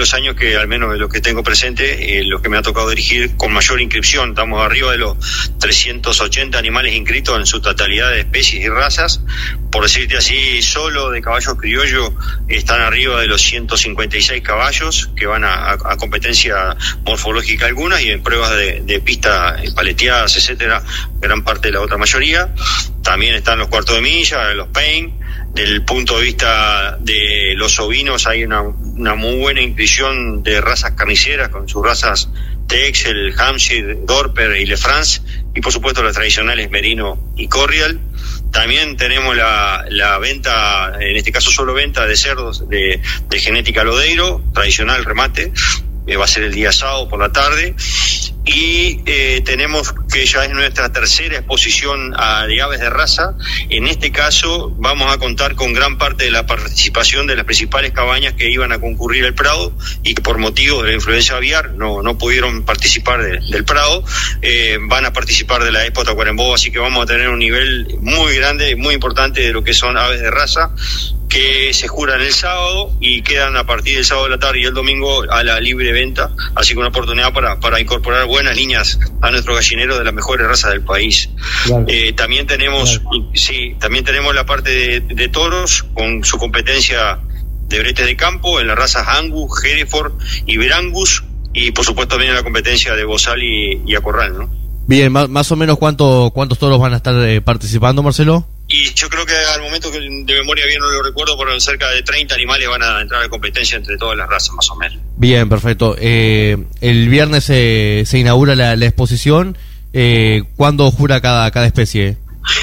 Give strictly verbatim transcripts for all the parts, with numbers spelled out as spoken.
los años que, al menos de los que tengo presente, eh, los que me ha tocado dirigir con mayor inscripción. Estamos arriba de los trescientos ochenta animales inscritos en su totalidad de especies y razas. Por decirte así, solo de caballos criollos están arriba de los ciento cincuenta y seis caballos que van a, a, a competencia morfológica algunas, y en pruebas de, de pista paleteadas, etcétera, gran parte de la otra mayoría. También están los cuartos de milla, los pain. Del punto de vista de los ovinos, hay una, una muy buena inscripción de razas carniceras, con sus razas Texel, Hampshire, Dorper y Le France, y por supuesto las tradicionales Merino y Corrial. También tenemos la, la venta, en este caso solo venta de cerdos de, de genética Lodeiro, tradicional remate, que va a ser el día sábado por la tarde. Y eh, tenemos que ya es nuestra tercera exposición a, de aves de raza. En este caso vamos a contar con gran parte de la participación de las principales cabañas que iban a concurrir al Prado y que por motivo de la influencia aviar no, no pudieron participar de, del Prado. Eh, van a participar de la Expo Tacuarembó, así que vamos a tener un nivel muy grande, muy importante de lo que son aves de raza, que se juran el sábado y quedan a partir del sábado de la tarde y el domingo a la libre venta, así que una oportunidad para, para incorporar buenas líneas a nuestro gallinero de las mejores razas del país. Claro. Eh, también tenemos, claro. sí, también tenemos la parte de, de toros con su competencia de bretes de campo en las razas Angus, Hereford y Berangus, y por supuesto también en la competencia de bozal y, y acorral, ¿no? Bien, más, más o menos cuánto, cuántos toros van a estar eh, participando, Marcelo. Y yo creo que al momento que de memoria bien no lo recuerdo, pero cerca de treinta animales van a entrar a competencia entre todas las razas, más o menos. Bien, perfecto. Eh, el viernes se, se inaugura la, la exposición. Eh, ¿Cuándo jura cada, cada especie?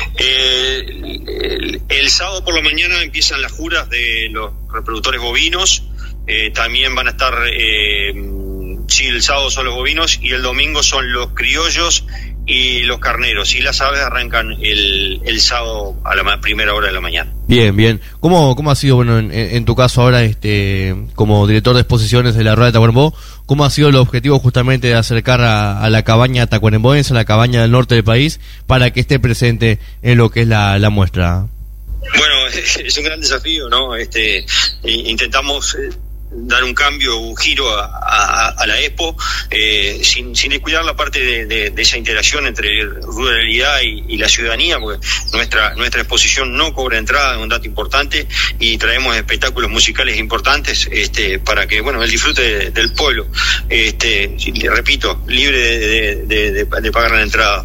Eh, el, el sábado por la mañana empiezan las juras de los reproductores bovinos. Eh, también van a estar, eh, sí, el sábado son los bovinos y el domingo son los criollos y los carneros, y las aves arrancan el, el sábado a la primera hora de la mañana. Bien, bien. ¿Cómo, cómo ha sido, bueno, en, en tu caso ahora, este, como director de exposiciones de la Rueda de Tacuarembó, cómo ha sido el objetivo justamente de acercar a, a la cabaña tacuarembóense, a la cabaña del norte del país, para que esté presente en lo que es la, la muestra? Bueno, es un gran desafío, ¿no? Este, intentamos dar un cambio, un giro a, a, a la Expo, eh, sin, sin descuidar la parte de, de, de esa interacción entre ruralidad y, y la ciudadanía, porque nuestra nuestra exposición no cobra entrada, es un dato importante, y traemos espectáculos musicales importantes, este, para que, bueno, el disfrute de, del pueblo, este, repito, libre de, de, de, de pagar la entrada.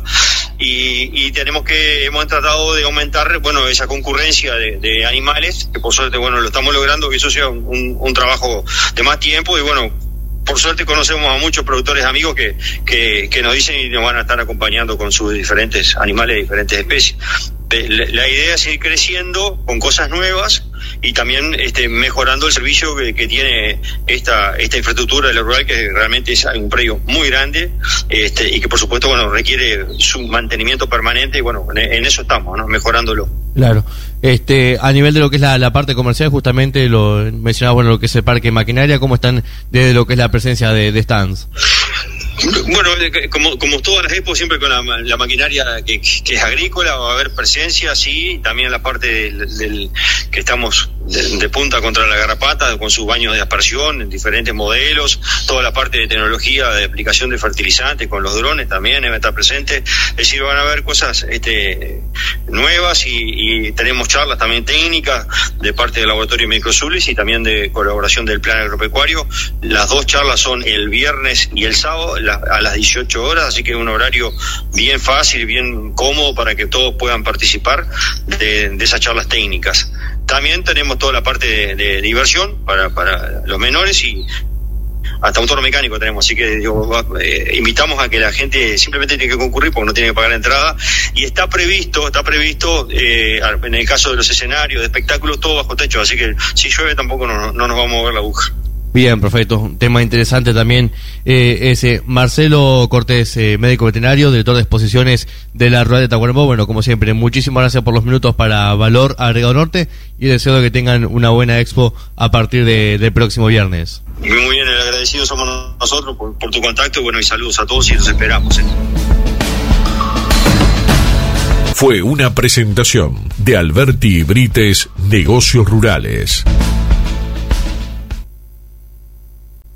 Y, y tenemos que, hemos tratado de aumentar, bueno, esa concurrencia de, de animales, que por suerte, bueno, lo estamos logrando, que eso sea un, un trabajo de más tiempo, y bueno, por suerte conocemos a muchos productores amigos que, que, que nos dicen y nos van a estar acompañando con sus diferentes animales de diferentes especies. La, la idea es ir creciendo con cosas nuevas y también este, mejorando el servicio que, que tiene esta esta infraestructura de la rural, que realmente es un predio muy grande, este, y que por supuesto, bueno, requiere su mantenimiento permanente, y bueno, en, en eso estamos, ¿no? Mejorándolo. Claro. Este, a nivel de lo que es la, la parte comercial, justamente lo mencionaba, bueno, lo que es el parque de maquinaria, ¿cómo están desde lo que es la presencia de, de stands? Bueno, como, como todas las expos, siempre con la, la maquinaria que, que es agrícola, va a haber presencia, sí, también la parte del, del que estamos de, de punta contra la garrapata, con sus baños de aspersión en diferentes modelos, toda la parte de tecnología de aplicación de fertilizantes con los drones también va a estar presente. Es decir, van a haber cosas este, nuevas, y, y tenemos charlas también técnicas de parte del Laboratorio Microsulis y también de colaboración del Plan Agropecuario. Las dos charlas son el viernes y el sábado la, a las dieciocho horas, así que es un horario bien fácil, bien cómodo para que todos puedan participar de, de esas charlas técnicas. También tenemos toda la parte de, de diversión para, para los menores, y hasta un toro mecánico tenemos, así que digo, eh, invitamos a que la gente simplemente tiene que concurrir porque no tiene que pagar la entrada, y está previsto, está previsto eh, en el caso de los escenarios, de espectáculos, todo bajo techo, así que si llueve tampoco no, no nos va a mover la aguja. Bien, perfecto. Un tema interesante también eh, ese. Marcelo Cortés, eh, médico veterinario, director de exposiciones de la Rueda de Tacuarembó. Bueno, como siempre, muchísimas gracias por los minutos para Valor Agregado Norte, y deseo que tengan una buena expo a partir de, del próximo viernes. Muy, muy bien, el agradecido somos nosotros por, por tu contacto, y bueno, y saludos a todos, y los esperamos. ¿eh? Fue una presentación de Alberti Brites, Negocios Rurales.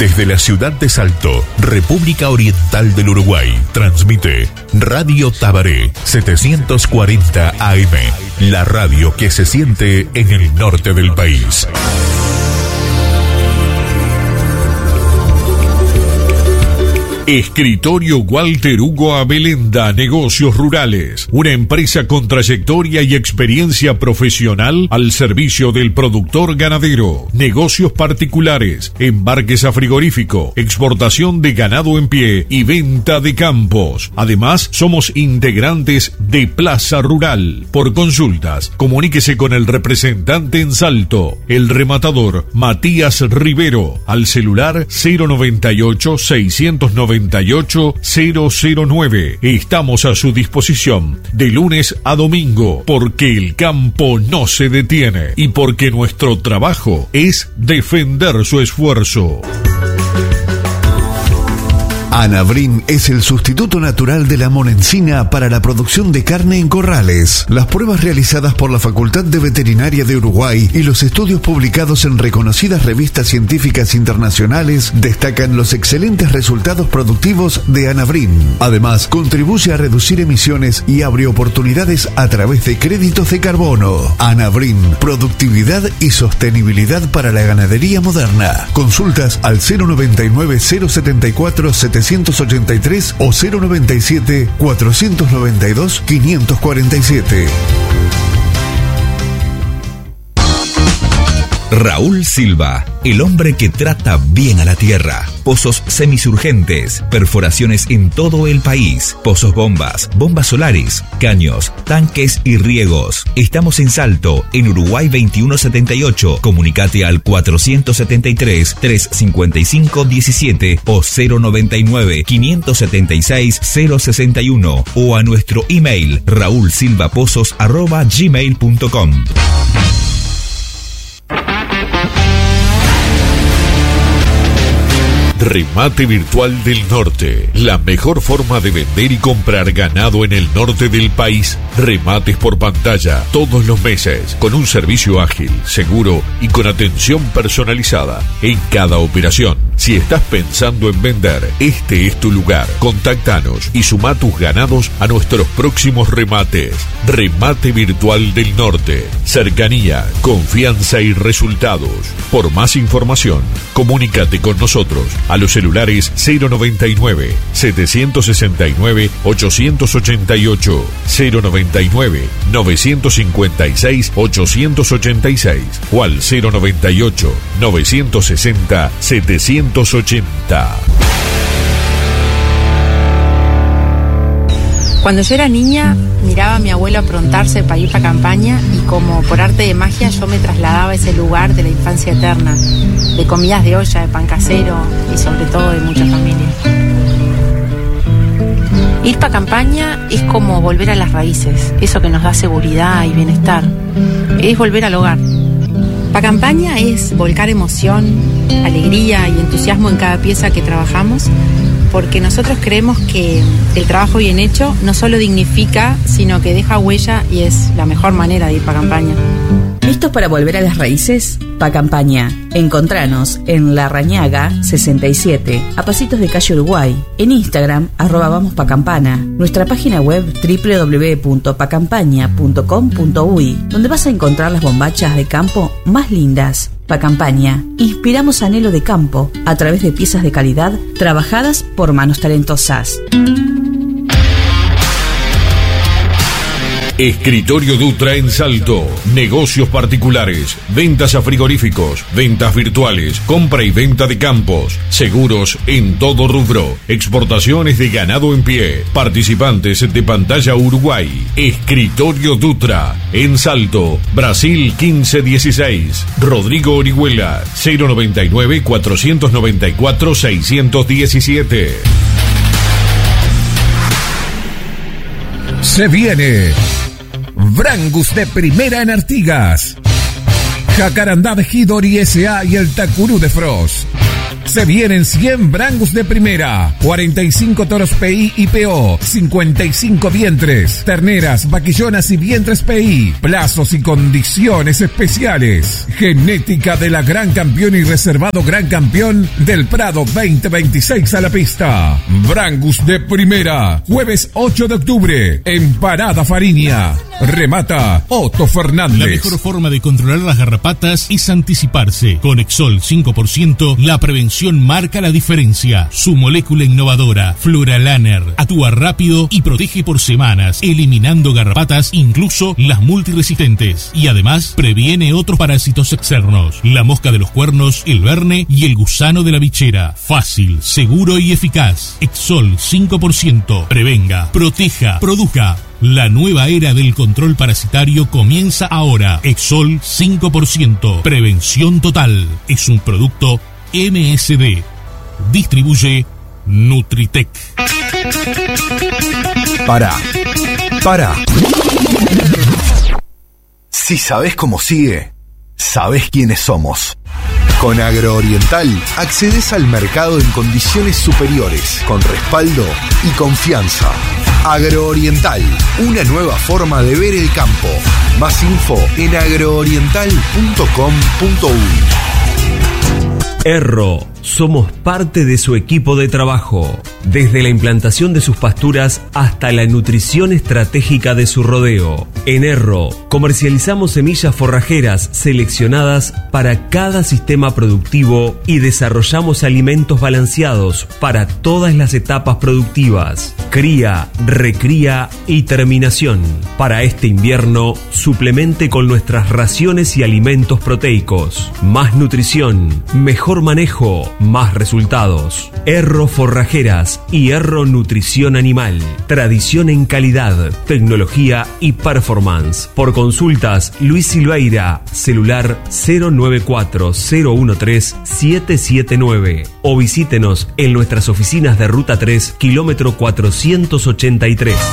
Desde la ciudad de Salto, República Oriental del Uruguay, transmite Radio Tabaré setecientos cuarenta A M, la radio que se siente en el norte del país. Escritorio Walter Hugo Abelenda, Negocios Rurales, una empresa con trayectoria y experiencia profesional al servicio del productor ganadero, negocios particulares, embarques a frigorífico, exportación de ganado en pie y venta de campos. Además, somos integrantes de Plaza Rural. Por consultas, comuníquese con el representante en Salto, el rematador Matías Rivero, al celular cero noventa y ocho, seiscientos noventa y ocho, cero cero nueve. Estamos a su disposición de lunes a domingo, porque el campo no se detiene y porque nuestro trabajo es defender su esfuerzo. Anavrin es el sustituto natural de la monencina para la producción de carne en corrales. Las pruebas realizadas por la Facultad de Veterinaria de Uruguay y los estudios publicados en reconocidas revistas científicas internacionales destacan los excelentes resultados productivos de Anavrin. Además, contribuye a reducir emisiones y abre oportunidades a través de créditos de carbono. Anavrin, productividad y sostenibilidad para la ganadería moderna. Consultas al cero noventa y nueve, cero setenta y cuatro, setecientos ochenta y tres o cero noventa y siete, cuatrocientos noventa y dos, quinientos cuarenta y siete. Raúl Silva, el hombre que trata bien a la tierra. Pozos semisurgentes, perforaciones en todo el país, pozos bombas, bombas solares, caños, tanques y riegos. Estamos en Salto, en Uruguay veintiuno setenta y ocho. Comunicate al cuatrocientos setenta y tres, trescientos cincuenta y cinco, diecisiete o cero noventa y nueve, quinientos setenta y seis, cero sesenta y uno o a nuestro email raulsilvapozos arroba gmail punto com. Remate Virtual del Norte, la mejor forma de vender y comprar ganado en el norte del país. Remates por pantalla todos los meses, con un servicio ágil, seguro y con atención personalizada en cada operación. Si estás pensando en vender, este es tu lugar. Contáctanos y suma tus ganados a nuestros próximos remates. Remate Virtual del Norte, cercanía, confianza y resultados. Por más información, comunícate con nosotros a los celulares cero noventa y nueve, setecientos sesenta y nueve, ochocientos ochenta y ocho, cero noventa y nueve, novecientos cincuenta y seis, ochocientos ochenta y seis o al cero noventa y ocho, novecientos sesenta, setecientos ochenta. Cuando yo era niña, miraba a mi abuelo aprontarse para ir para campaña y como por arte de magia yo me trasladaba a ese lugar de la infancia eterna, de comidas de olla, de pan casero y sobre todo de mucha familia. Ir para campaña es como volver a las raíces, eso que nos da seguridad y bienestar, es volver al hogar. Pa' campaña es volcar emoción, alegría y entusiasmo en cada pieza que trabajamos, porque nosotros creemos que el trabajo bien hecho no solo dignifica, sino que deja huella y es la mejor manera de ir pa' campaña. ¿Listos para volver a las raíces? Pa' campaña. Encontranos en La Rañaga sesenta y siete, a pasitos de calle Uruguay. En Instagram, arroba vamos pa' campana. Nuestra página web doble u doble u doble u punto pa campaña punto com punto uy, donde vas a encontrar las bombachas de campo más lindas. Pa' campaña. Inspiramos anhelo de campo a través de piezas de calidad trabajadas por manos talentosas. Escritorio Dutra en Salto, negocios particulares, ventas a frigoríficos, ventas virtuales, compra y venta de campos, seguros en todo rubro, exportaciones de ganado en pie, participantes de Pantalla Uruguay. Escritorio Dutra en Salto, Brasil quince dieciséis, Rodrigo Orihuela, cero noventa y nueve, cuatrocientos noventa y cuatro, seiscientos diecisiete. Se viene Brangus de primera en Artigas, Jacarandá de Hidori S A y el Tacurú de Frost. Se vienen cien Brangus de primera, cuarenta y cinco toros P I y P O, cincuenta y cinco vientres, terneras, vaquillonas y vientres P I, plazos y condiciones especiales. Genética de la Gran Campeón y reservado Gran Campeón del Prado veinte veintiséis a la pista. Brangus de primera, jueves ocho de octubre, en Parada Fariña. Remata Otto Fernández. La mejor forma de controlar las garrapatas es anticiparse. Con Exol cinco por ciento, la prevención marca la diferencia. Su molécula innovadora, Fluralaner, actúa rápido y protege por semanas, eliminando garrapatas, incluso las multiresistentes. Y además, previene otros parásitos externos. La mosca de los cuernos, el verne y el gusano de la bichera. Fácil, seguro y eficaz. Exol cinco por ciento. Prevenga, proteja, produzca. La nueva era del control parasitario comienza ahora. Exol cinco por ciento. Prevención total. Es un producto M S D. Distribuye Nutritec. Para. Para. Si sabes cómo sigue, sabes quiénes somos. Con Agrooriental accedes al mercado en condiciones superiores, con respaldo y confianza. Agrooriental, una nueva forma de ver el campo. Más info en agrooriental punto com punto uy. Erro, somos parte de su equipo de trabajo. Desde la implantación de sus pasturas hasta la nutrición estratégica de su rodeo. En Erro, comercializamos semillas forrajeras seleccionadas para cada sistema productivo y desarrollamos alimentos balanceados para todas las etapas productivas. Cría, recría y terminación. Para este invierno, suplemente con nuestras raciones y alimentos proteicos. Más nutrición, mejor manejo, más resultados. Erro Forrajeras y Erro Nutrición Animal. Tradición en calidad, tecnología y performance. Por consultas, Luis Silveira, celular cero nueve cuatro cero uno tres siete siete nueve o visítenos en nuestras oficinas de Ruta tres, kilómetro cuatrocientos ochenta y tres.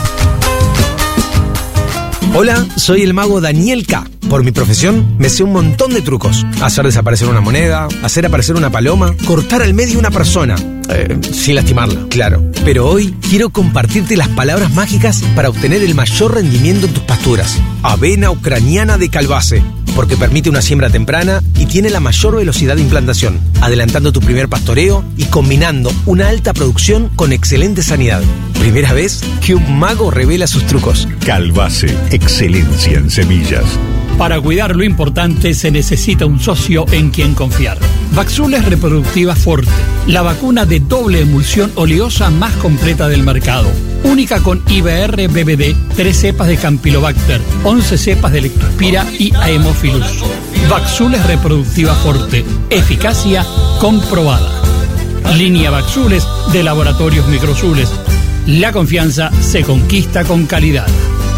Hola, soy el mago Daniel K. Por mi profesión, me sé un montón de trucos. Hacer desaparecer una moneda, hacer aparecer una paloma, cortar al medio una persona. Eh, sin lastimarla, claro. Pero hoy quiero compartirte las palabras mágicas para obtener el mayor rendimiento en tus pasturas. Avena ucraniana de Calbase, porque permite una siembra temprana y tiene la mayor velocidad de implantación, adelantando tu primer pastoreo y combinando una alta producción con excelente sanidad. Primera vez que un mago revela sus trucos. Calbase, excelencia en semillas. Para cuidar lo importante se necesita un socio en quien confiar. Vaxules Reproductiva Forte, la vacuna de doble emulsión oleosa más completa del mercado. Única con I B R B B D, tres cepas de Campylobacter, once cepas de Leptospira y Haemophilus. Vaxules Reproductiva Forte, eficacia comprobada. Línea Vaxules de Laboratorios Microzules. La confianza se conquista con calidad.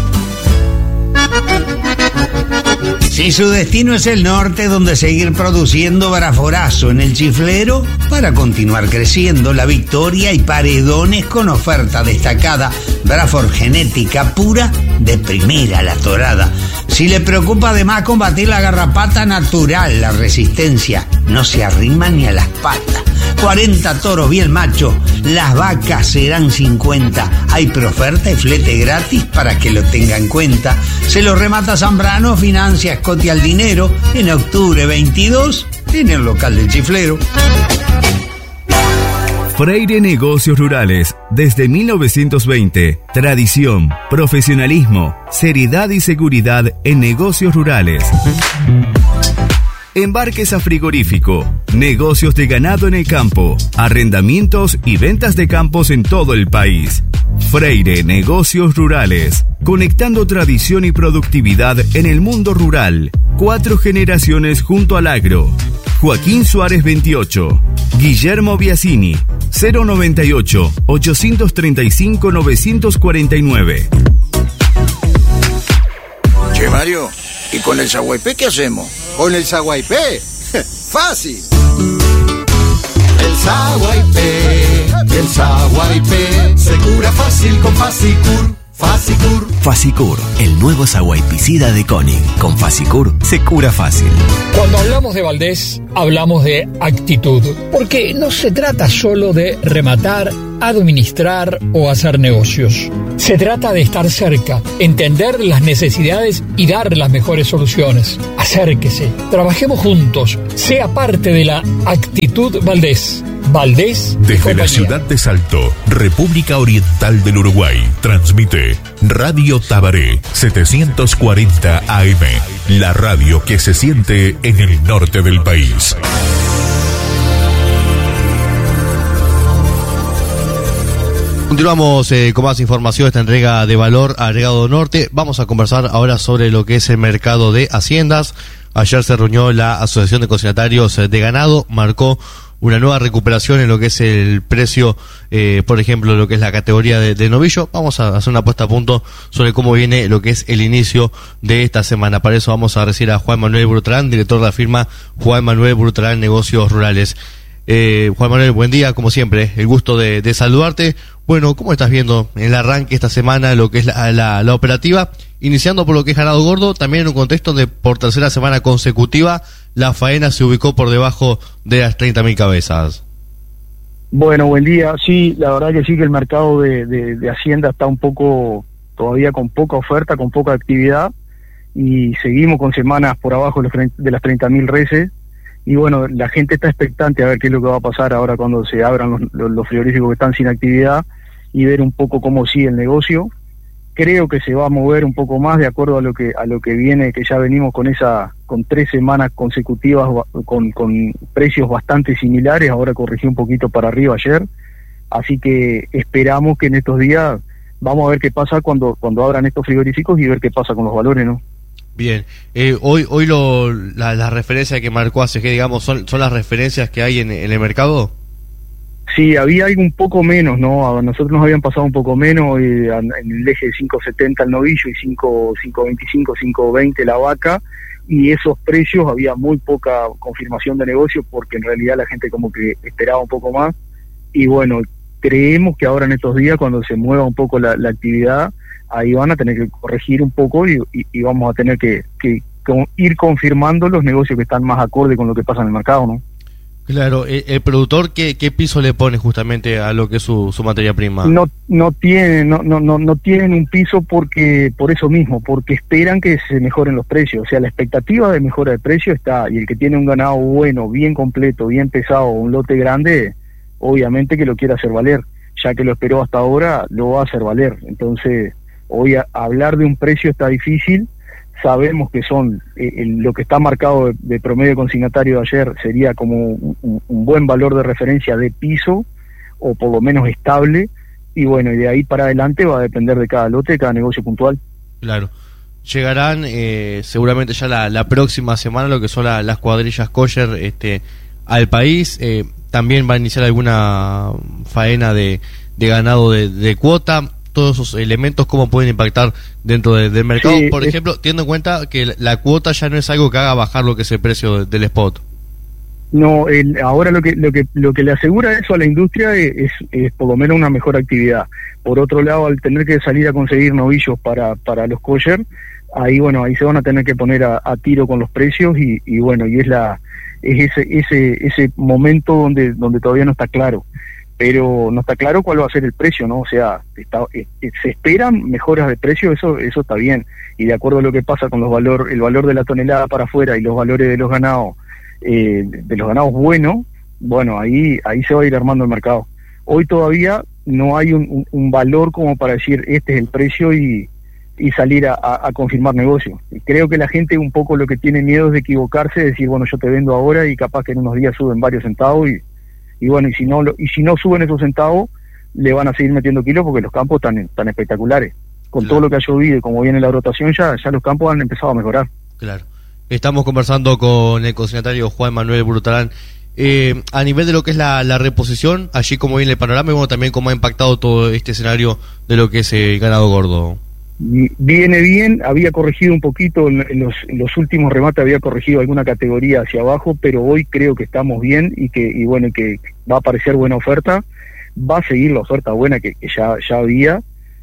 Si su destino es el norte, donde seguir produciendo Braforazo en el Chiflero para continuar creciendo, La Victoria y Paredones con oferta destacada, Brafor genética pura de primera la torada. Si le preocupa además combatir la garrapata natural, la resistencia no se arrima ni a las patas. cuarenta toros bien macho, las vacas serán cincuenta. Hay preoferta y flete gratis para que lo tenga en cuenta. Se lo remata Zambrano, financia Scotty al dinero, en octubre veintidós, en el local del Chiflero. Freire Negocios Rurales, desde mil novecientos veinte. Tradición, profesionalismo, seriedad y seguridad en negocios rurales. Embarques a frigorífico, negocios de ganado en el campo, arrendamientos y ventas de campos en todo el país. Freire Negocios Rurales, conectando tradición y productividad en el mundo rural. Cuatro generaciones junto al agro. Joaquín Suárez veintiocho, Guillermo Biasini, cero noventa y ocho, ochocientos treinta y cinco, novecientos cuarenta y nueve. Che, Mario, ¿y con el Zaguaypé qué hacemos? ¿Con el Zaguaypé? ¡Fácil! El Zaguaypé, el Zaguaypé, se cura fácil con Fasicur. Fasicur. Fasicur, el nuevo saguaipicida de Koenig. Con Fasicur se cura fácil. Cuando hablamos de Valdés, hablamos de actitud, porque no se trata solo de rematar, administrar o hacer negocios. Se trata de estar cerca, entender las necesidades y dar las mejores soluciones. Acérquese, trabajemos juntos, sea parte de la actitud Valdés. Valdés. Desde la ciudad de Salto, República Oriental del Uruguay, transmite Radio Tabaré setecientos cuarenta A M, la radio que se siente en el norte del país. Continuamos eh, con más información, esta entrega de Valor Agregado Norte. Vamos a conversar ahora sobre lo que es el mercado de haciendas. Ayer se reunió la Asociación de Consignatarios de Ganado, marcó una nueva recuperación en lo que es el precio, eh, por ejemplo, lo que es la categoría de, de novillo. Vamos a hacer una puesta a punto sobre cómo viene lo que es el inicio de esta semana. Para eso vamos a recibir a Juan Manuel Brutarán, director de la firma Juan Manuel Brutarán Negocios Rurales. Eh, Juan Manuel, buen día, como siempre, el gusto de, de saludarte. Bueno, ¿cómo estás viendo en el arranque esta semana lo que es la, la, la operativa? Iniciando por lo que es ganado gordo, también en un contexto donde por tercera semana consecutiva la faena se ubicó por debajo de las treinta mil cabezas. Bueno, buen día. Sí, la verdad que sí que el mercado de, de, de Hacienda está un poco todavía con poca oferta, con poca actividad, y seguimos con semanas por abajo de las treinta mil reses. Y bueno, la gente está expectante a ver qué es lo que va a pasar ahora cuando se abran los, los, los frigoríficos que están sin actividad y ver un poco cómo sigue el negocio. Creo que se va a mover un poco más de acuerdo a lo que a lo que viene, que ya venimos con esa con tres semanas consecutivas con, con precios bastante similares. Ahora corrigió un poquito para arriba ayer, así que esperamos que en estos días vamos a ver qué pasa cuando cuando abran estos frigoríficos y ver qué pasa con los valores, ¿no? Bien, eh, hoy hoy lo la, la referencia que marcó A C G, digamos, son son las referencias que hay en, en el mercado. Sí, había algo un poco menos, ¿no? A nosotros nos habían pasado un poco menos eh, en el eje de cinco setenta el novillo y cinco veinticinco, cinco veinte la vaca, y esos precios había muy poca confirmación de negocio porque en realidad la gente como que esperaba un poco más. Y bueno, creemos que ahora en estos días, cuando se mueva un poco la, la actividad, ahí van a tener que corregir un poco y, y, y vamos a tener que, que, que ir confirmando los negocios que están más acorde con lo que pasa en el mercado, ¿no? Claro, el, el productor, ¿qué, ¿qué piso le pone justamente a lo que es su, su materia prima? No no tienen no, no no no tienen un piso porque por eso mismo, porque esperan que se mejoren los precios. O sea, la expectativa de mejora de precio está, y el que tiene un ganado bueno, bien completo, bien pesado, un lote grande, obviamente que lo quiere hacer valer. Ya que lo esperó hasta ahora, lo va a hacer valer. Entonces, hoy a, a hablar de un precio está difícil. Sabemos que son eh, el, lo que está marcado de, de promedio consignatario de ayer sería como un, un, un buen valor de referencia de piso, o por lo menos estable, y bueno, y de ahí para adelante va a depender de cada lote, de cada negocio puntual. Claro. Llegarán eh, seguramente ya la, la próxima semana lo que son la, las cuadrillas kosher este, al país. Eh, también va a iniciar alguna faena de, de ganado de, de cuota. Todos esos elementos, ¿cómo pueden impactar dentro de, del mercado? Sí, por es... ejemplo, teniendo en cuenta que la, la cuota ya no es algo que haga bajar lo que es el precio de, del spot. No, el, ahora lo que lo que lo que le asegura eso a la industria es, es, es por lo menos una mejor actividad. Por otro lado, al tener que salir a conseguir novillos para para los kosher, ahí bueno, ahí se van a tener que poner a, a tiro con los precios y, y bueno, y es la es ese ese ese momento donde donde todavía no está claro. Pero no está claro cuál va a ser el precio, ¿no? O sea, está, eh, se esperan mejoras de precio, eso eso está bien. Y de acuerdo a lo que pasa con los valor, el valor de la tonelada para afuera y los valores de los ganados, eh, de los ganados buenos, bueno, ahí ahí se va a ir armando el mercado. Hoy todavía no hay un, un, un valor como para decir este es el precio y, y salir a, a, a confirmar negocio. Y creo que la gente un poco lo que tiene miedo es de equivocarse, decir, bueno, yo te vendo ahora y capaz que en unos días suben varios centavos y y bueno, y si no lo, y si no suben esos centavos, le van a seguir metiendo kilos porque los campos están tan espectaculares. Con claro. todo lo que ha llovido y como viene la rotación, ya ya los campos han empezado a mejorar. Claro. Estamos conversando con el consignatario Juan Manuel Brutarán. Eh, a nivel de lo que es la, la reposición, allí como viene el panorama, y bueno, también cómo ha impactado todo este escenario de lo que es el ganado gordo. Viene bien, había corregido un poquito en los, en los últimos remates, había corregido alguna categoría hacia abajo, pero hoy creo que estamos bien y que y bueno que va a aparecer buena oferta, va a seguir la oferta buena que, que ya ya había,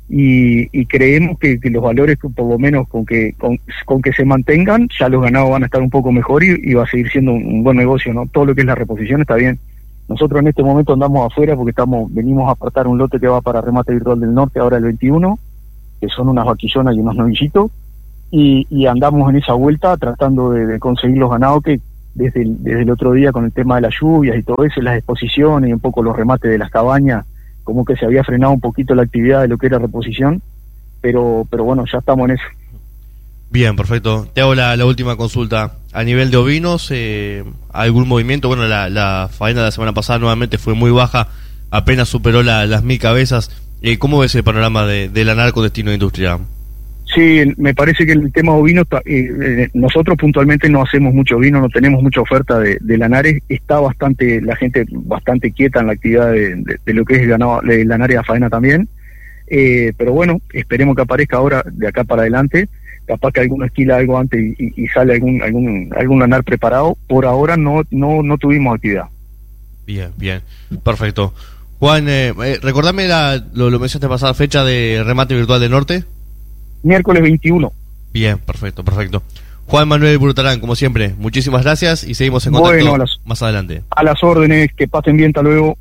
y, y creemos que, que los valores, que por lo menos con que con, con que se mantengan, ya los ganados van a estar un poco mejor y, y va a seguir siendo un, un buen negocio, ¿no? Todo lo que es la reposición está bien. Nosotros en este momento andamos afuera porque estamos venimos a apartar un lote que va para Remate Virtual del Norte ahora el veintiuno, que son unas vaquillonas y unos novillitos, y, y andamos en esa vuelta tratando de, de conseguir los ganados que desde el, desde el otro día con el tema de las lluvias y todo eso, las exposiciones y un poco los remates de las cabañas, como que se había frenado un poquito la actividad de lo que era reposición, pero pero bueno, ya estamos en eso. Bien, perfecto. Te hago la, la última consulta. A nivel de ovinos, eh, ¿algún movimiento? Bueno, la, la faena de la semana pasada nuevamente fue muy baja, apenas superó la, las mil cabezas. Eh, ¿Cómo ves el panorama de, de la narco destino de industria? Sí, me parece que el tema ovino, está, eh, eh, nosotros puntualmente no hacemos mucho vino, no tenemos mucha oferta de, de lanares, está bastante, la gente bastante quieta en la actividad de, de, de lo que es el ganado, de lanares a faena también, eh, pero bueno, esperemos que aparezca ahora de acá para adelante, capaz que alguno esquila algo antes y, y, y sale algún algún algún lanar preparado. Por ahora no no no tuvimos actividad. Bien, bien, perfecto. Juan, eh, eh, recordame la, lo, lo mencionaste pasada fecha de Remate Virtual del Norte. Miércoles veintiuno. Bien, perfecto, perfecto. Juan Manuel Burutarán, como siempre, muchísimas gracias y seguimos en contacto bueno, las, más adelante. A las órdenes, que pasen bien, hasta luego.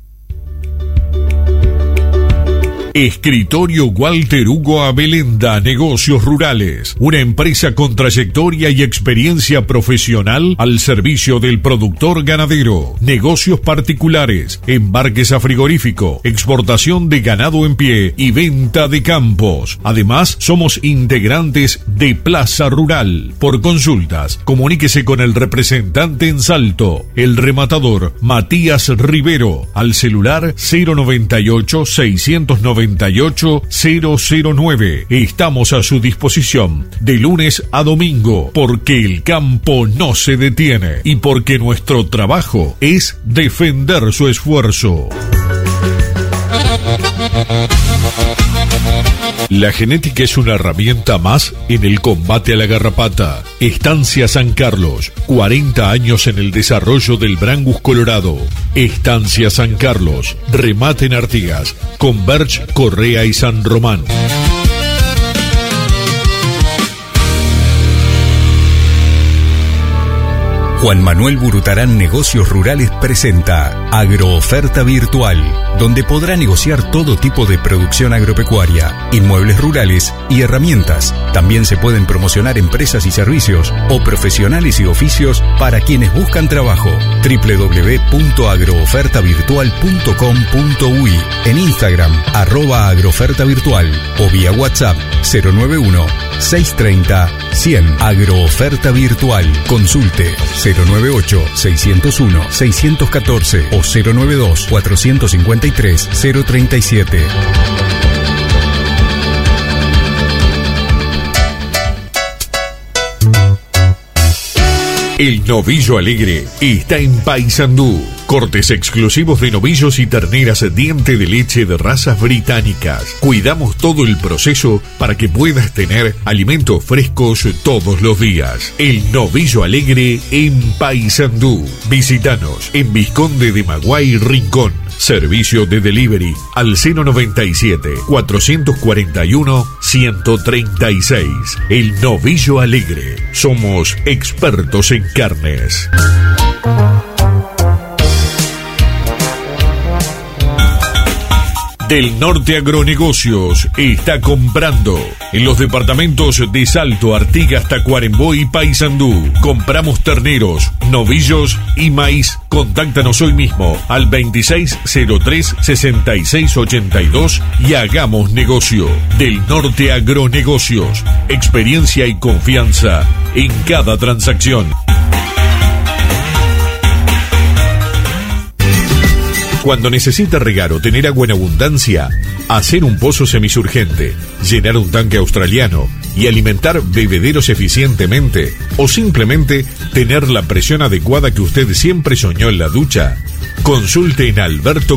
Escritorio Walter Hugo Abelenda, Negocios Rurales, una empresa con trayectoria y experiencia profesional al servicio del productor ganadero, negocios particulares, embarques a frigorífico, exportación de ganado en pie y venta de campos. Además, somos integrantes de Plaza Rural. Por consultas, comuníquese con el representante en Salto, el rematador Matías Rivero, al celular cero noventa y ocho, seiscientos noventa y ocho, cero cero nueve. Estamos a su disposición de lunes a domingo, porque el campo no se detiene y porque nuestro trabajo es defender su esfuerzo. La genética es una herramienta más en el combate a la garrapata. Estancia San Carlos, cuarenta años en el desarrollo del Brangus colorado. Estancia San Carlos, remate en Artigas, Converge, Correa y San Román. Juan Manuel Burutarán Negocios Rurales presenta Agrooferta Virtual, donde podrá negociar todo tipo de producción agropecuaria, inmuebles rurales y herramientas. También se pueden promocionar empresas y servicios o profesionales y oficios para quienes buscan trabajo. doble u doble u doble u punto agrooferta virtual punto com punto u i, en Instagram arroba agrooferta virtual o vía WhatsApp cero nueve uno, seis tres cero, cien. Agrooferta Virtual. Consulte cero nueve ocho, seiscientos uno, seiscientos catorce o cero nueve dos, cuatrocientos cincuenta y tres, cero treinta y siete. El Novillo Alegre está en Paysandú. Cortes exclusivos de novillos y terneras diente de leche de razas británicas. Cuidamos todo el proceso para que puedas tener alimentos frescos todos los días. El Novillo Alegre en Paysandú. Visítanos en Vizconde de Maguay, Rincón. Servicio de delivery al cero noventa y siete, cuatrocientos cuarenta y uno, ciento treinta y seis. El Novillo Alegre. Somos expertos en carnes. Del Norte Agronegocios está comprando en los departamentos de Salto, Artigas, Tacuarembó y Paysandú. Compramos terneros, novillos y maíz. Contáctanos hoy mismo al veintiséis cero tres, sesenta y seis ochenta y dos y hagamos negocio. Del Norte Agronegocios, experiencia y confianza en cada transacción. Cuando necesita regar o tener agua en abundancia, hacer un pozo semisurgente, llenar un tanque australiano y alimentar bebederos eficientemente, o simplemente tener la presión adecuada que usted siempre soñó en la ducha, consulte en Alberto